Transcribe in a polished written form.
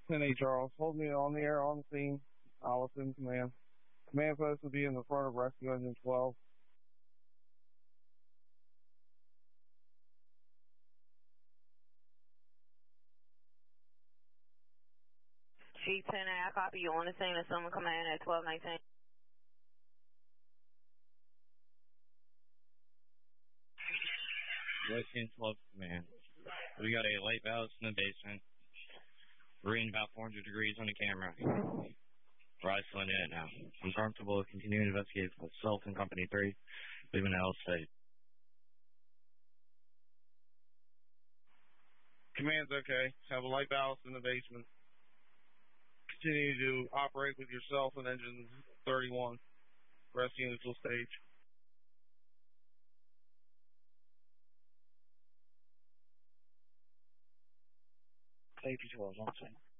10-8 Charles, hold me on the air on the scene. I'll assume command. Command post will be in the front of rescue engine 12. Chief 10, I copy you on the scene. Assume command at 1219. Rescue 12 command. We got a light valve in the basement. Reading about 400 degrees on the camera. We're isolating it now. I'm comfortable with continuing to investigate with self and company 3. Leaving the L state. Command's okay. Have a light ballast in the basement. Continue to operate with yourself and engine 31. Rescue neutral stage. Safety 12, one second.